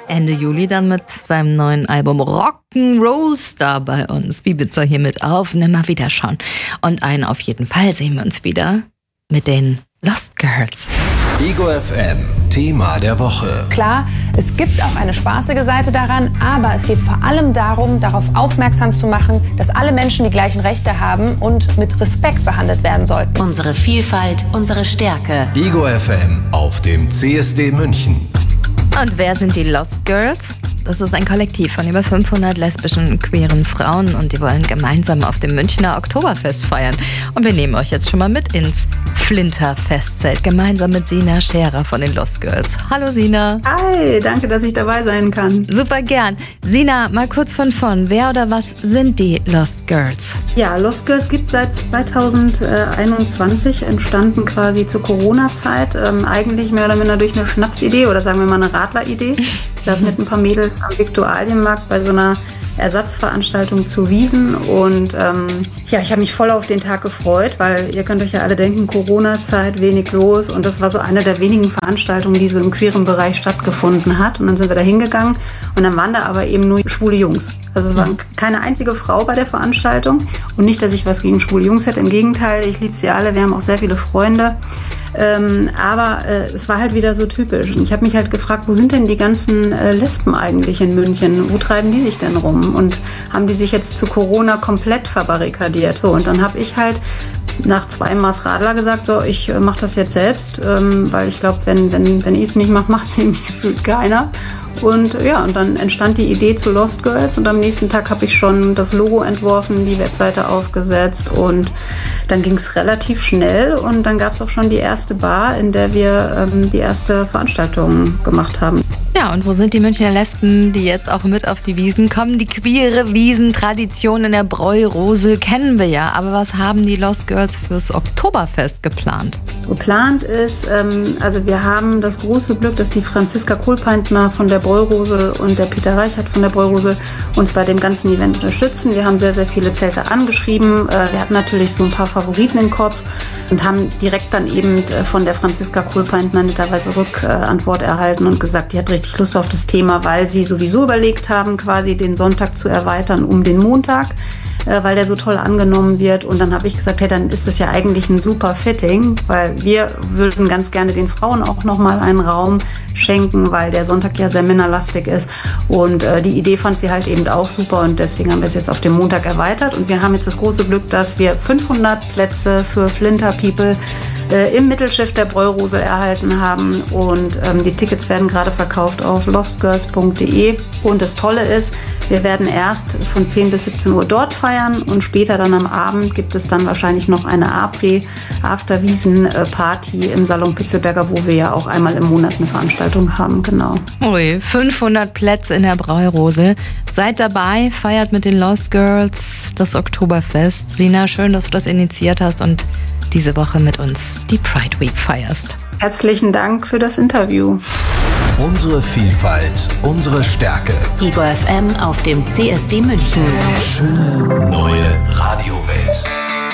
Ende Juli dann mit seinem neuen Album Rock'n'Roll Star bei uns. Ibiza hier mit auf, nimmer wieder schauen. Und einen auf jeden Fall sehen wir uns wieder mit den Lost Girls. Ego FM, Thema der Woche. Klar, es gibt auch eine spaßige Seite daran, aber es geht vor allem darum, darauf aufmerksam zu machen, dass alle Menschen die gleichen Rechte haben und mit Respekt behandelt werden sollten. Unsere Vielfalt, unsere Stärke. Ego FM auf dem CSD München. Und wer sind die Lost Girls? Das ist ein Kollektiv von über 500 lesbischen und queeren Frauen und die wollen gemeinsam auf dem Münchner Oktoberfest feiern. Und wir nehmen euch jetzt schon mal mit ins Flinter-Festzelt, gemeinsam mit Sina Scherer von den Lost Girls. Hallo Sina. Hi, danke, dass ich dabei sein kann. Super gern. Sina, mal kurz von vorn. Wer oder was sind die Lost Girls? Ja, Lost Girls gibt es seit 2021, entstanden quasi zur Corona-Zeit. Eigentlich mehr oder minder durch eine Schnapsidee oder sagen wir mal eine Radleridee. Ich saß mit ein paar Mädels am Viktualienmarkt bei so einer Ersatzveranstaltung zu Wiesn und ich habe mich voll auf den Tag gefreut, weil ihr könnt euch ja alle denken, Corona-Zeit, wenig los und das war so eine der wenigen Veranstaltungen, die so im queeren Bereich stattgefunden hat und dann sind wir da hingegangen und dann waren da aber eben nur schwule Jungs. Also es war keine einzige Frau bei der Veranstaltung und nicht, dass ich was gegen schwule Jungs hätte, im Gegenteil, ich liebe sie alle, wir haben auch sehr viele Freunde. Aber es war halt wieder so typisch. Und ich habe mich halt gefragt, wo sind denn die ganzen Lesben eigentlich in München? Wo treiben die sich denn rum? Und haben die sich jetzt zu Corona komplett verbarrikadiert? So, und dann habe ich halt nach 2 Maß Radler gesagt, so, ich mache das jetzt selbst, weil ich glaube, wenn ich es nicht mache, macht es irgendwie gefühlt keiner. Und ja, und dann entstand die Idee zu Lost Girls und am nächsten Tag habe ich schon das Logo entworfen, die Webseite aufgesetzt und dann ging es relativ schnell und dann gab es auch schon die erste Bar, in der wir die erste Veranstaltung gemacht haben. Ja, und wo sind die Münchner Lesben, die jetzt auch mit auf die Wiesn kommen? Die queere Wiesentradition in der Bräurosel kennen wir ja, aber was haben die Lost Girls fürs Oktoberfest geplant? Geplant ist, also wir haben das große Glück, dass die Franziska Kohlpeintner von der Bräurosel und der Peter Reichert von der Bräurosel uns bei dem ganzen Event unterstützen. Wir haben sehr, sehr viele Zelte angeschrieben. Wir hatten natürlich so ein paar Favoriten im Kopf und haben direkt dann eben von der Franziska Kohlpeintner netterweise Rückantwort erhalten und gesagt, die hat richtig Lust auf das Thema, weil sie sowieso überlegt haben, quasi den Sonntag zu erweitern um den Montag, weil der so toll angenommen wird. Und dann habe ich gesagt, hey, dann ist das ja eigentlich ein super Fitting, weil wir würden ganz gerne den Frauen auch nochmal einen Raum schenken, weil der Sonntag ja sehr männerlastig ist. Und die Idee fand sie halt eben auch super und deswegen haben wir es jetzt auf den Montag erweitert. Und wir haben jetzt das große Glück, dass wir 500 Plätze für Flinter People im Mittelschiff der Bräurosel erhalten haben und die Tickets werden gerade verkauft auf lostgirls.de und das Tolle ist, wir werden erst von 10 bis 17 Uhr dort feiern und später dann am Abend gibt es dann wahrscheinlich noch eine After-Wiesen-Party im Salon Pitzelberger, wo wir ja auch einmal im Monat eine Veranstaltung haben, genau. Ui, 500 Plätze in der Bräurosel. Seid dabei, feiert mit den Lost Girls das Oktoberfest. Sina, schön, dass du das initiiert hast und diese Woche mit uns die Pride Week feierst. Herzlichen Dank für das Interview. Unsere Vielfalt, unsere Stärke. Ego FM auf dem CSD München. Schöne neue Radiowelt.